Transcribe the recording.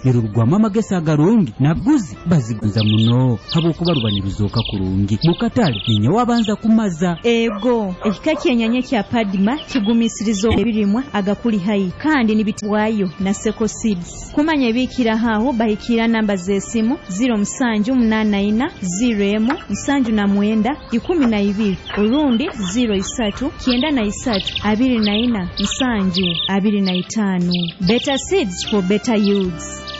nerugwamu amagesa agalungi nabbuzi bazigunza muno habwokuba lubaniriza kulungi mu katale ninyo wabanza kumaza ego ekika kyennyanya kya Padma kigumisirizo ebirimwa agakuli hayi kandi nibitwayo na Seko Seeds kumanya ebikira hawo bahikira namba z'esimu 0784 urundi 0393 24 25. Better seeds for better yields.